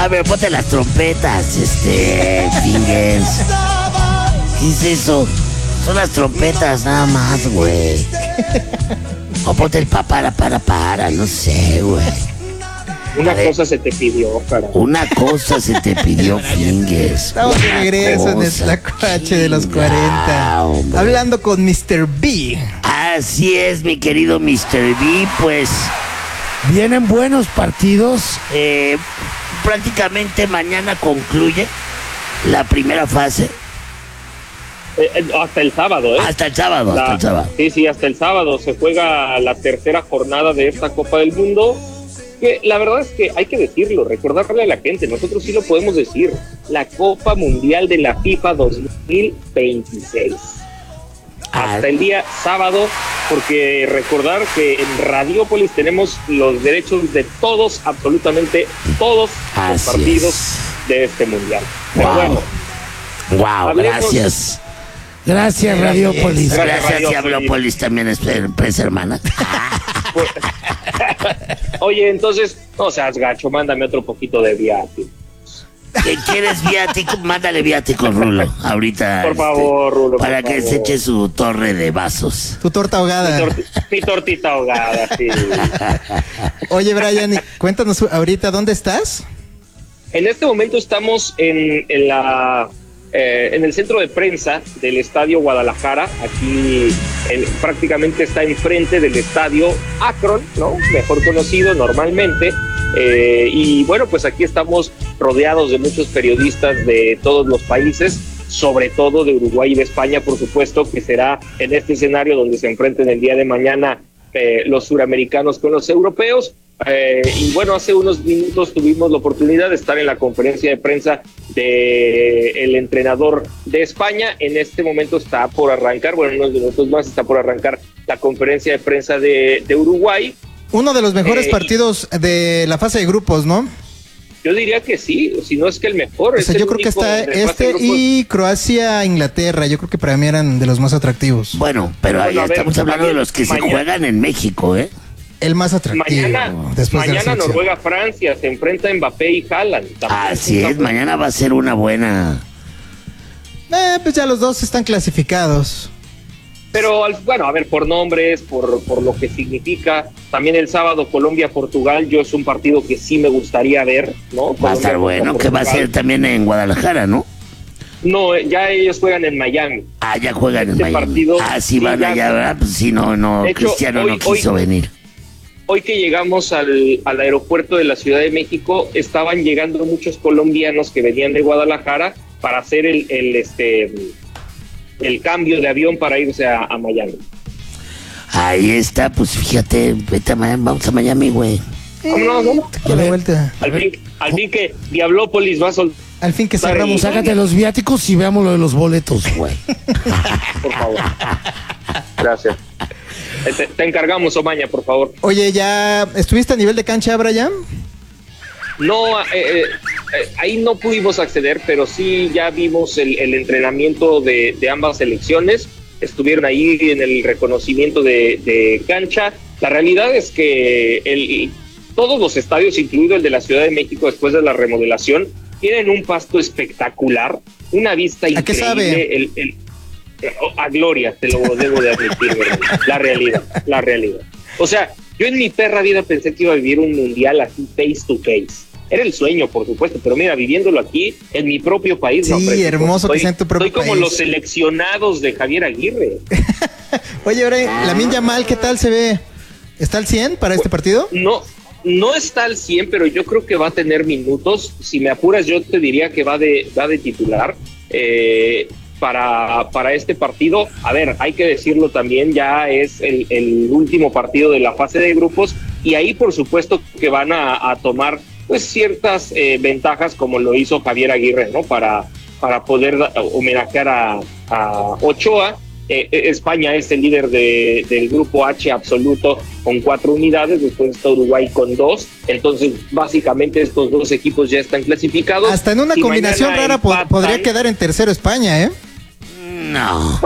A ver, ponte las trompetas, Fingers. ¿Qué es eso? Son las trompetas nada más, güey. O ponte el para, no sé, güey. Una cosa se te pidió, cara. Una cosa se te pidió, Fingers. Estamos de regreso en el Tlacuache de los 40. Hombre. Hablando con Mr. B. Así es, mi querido Mr. B, pues Vienen buenos partidos. prácticamente mañana concluye la primera fase. Hasta el sábado, ¿eh? Hasta el sábado. Sí, hasta el sábado se juega la tercera jornada de esta Copa del Mundo. Que la verdad es que hay que decirlo, recordarle a la gente, nosotros sí lo podemos decir, la Copa Mundial de la FIFA 2026. Hasta el día sábado, porque recordar que en Radiópolis tenemos los derechos de todos, absolutamente todos los partidos de este mundial. Pero bueno, gracias. Gracias, Radiópolis. Gracias, Diablopolis, también es empresa hermana. Oye, entonces, no seas gacho, mándame otro poquito de viático. ¿Qué quieres viático? Mándale viático, Rulo, ahorita. Por favor, Rulo. Para por que favor. se eche su torre de vasos. Tu torta ahogada. Mi tortita ahogada, sí. Oye, Brian, cuéntanos ahorita, ¿dónde estás? En este momento estamos en el centro de prensa del Estadio Guadalajara. Aquí prácticamente está enfrente del Estadio Akron, ¿no? Mejor conocido normalmente. Y bueno, pues aquí estamos rodeados de muchos periodistas de todos los países, sobre todo de Uruguay y de España, por supuesto, que será en este escenario donde se enfrenten el día de mañana los suramericanos con los europeos. Y bueno, hace unos minutos tuvimos la oportunidad de estar en la conferencia de prensa del entrenador de España. En este momento está por arrancar, bueno, unos minutos más está por arrancar la conferencia de prensa de Uruguay. Uno de los mejores partidos de la fase de grupos, ¿no? Yo diría que sí, si no es que el mejor. O sea, yo creo que está y Croacia-Inglaterra. Yo creo que para mí eran de los más atractivos. Bueno, pero ahí estamos hablando de los que se juegan en México, ¿eh? El más atractivo. Mañana Noruega-Francia se enfrenta a Mbappé y Haaland. Así es, mañana va a ser una buena. Pues ya los dos están clasificados. Pero bueno, a ver, por nombres, por lo que significa. También el sábado Colombia-Portugal, yo es un partido que sí me gustaría ver, ¿no? Va a estar bueno, que va a ser también en Guadalajara, ¿no? No, ya ellos juegan en Miami. Ya juegan en Miami. Partido, sí van allá, ¿verdad? Pues sí, no, hecho, Cristiano no quiso venir. Hoy que llegamos al aeropuerto de la Ciudad de México, estaban llegando muchos colombianos que venían de Guadalajara para hacer el cambio de avión para irse a Miami. Ahí está, pues fíjate, vete a Miami, vamos a Miami, güey. Vámonos. A la vuelta. Al fin que Diablópolis va a soltar. Al fin que cerramos. Sácate los viáticos y veamos lo de los boletos, güey. Por favor. Gracias. Te encargamos, Omaña, por favor. Oye, ¿ya estuviste a nivel de cancha, Brian? No, ahí no pudimos acceder, pero sí ya vimos el entrenamiento de ambas selecciones. Estuvieron ahí en el reconocimiento de cancha. La realidad es que todos los estadios, incluido el de la Ciudad de México después de la remodelación, tienen un pasto espectacular, una vista increíble. ¿A qué sabe? A gloria, te lo debo de admitir, la realidad. O sea, yo en mi perra vida pensé que iba a vivir un mundial así face to face. Era el sueño, por supuesto, pero mira, viviéndolo aquí, en mi propio país. Sí, no, hermoso que sea en tu propio país. Estoy como los seleccionados de Javier Aguirre. Oye, Brian, Lamine Yamal, ¿qué tal se ve? ¿Está al 100 para este partido? No está al 100, pero yo creo que va a tener minutos. Si me apuras, yo te diría que va de titular para este partido. A ver, hay que decirlo también, ya es el último partido de la fase de grupos y ahí por supuesto que van a tomar pues ciertas ventajas como lo hizo Javier Aguirre, ¿no? Para poder homenajear a Ochoa. España es el líder del grupo H absoluto con 4 unidades, después está Uruguay con 2, entonces básicamente estos dos equipos ya están clasificados. Hasta en una combinación rara podría quedar en tercero España, ¿eh? No.